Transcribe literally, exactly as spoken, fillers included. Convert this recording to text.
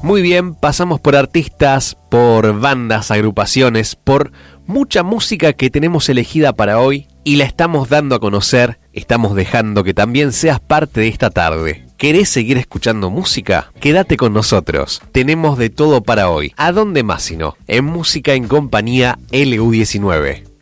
Muy bien, pasamos por artistas, por bandas, agrupaciones, por mucha música que tenemos elegida para hoy y la estamos dando a conocer, estamos dejando que también seas parte de esta tarde. ¿Querés seguir escuchando música? Quédate con nosotros, tenemos de todo para hoy. ¿A dónde más sino? En Música en Compañía L U diecinueve.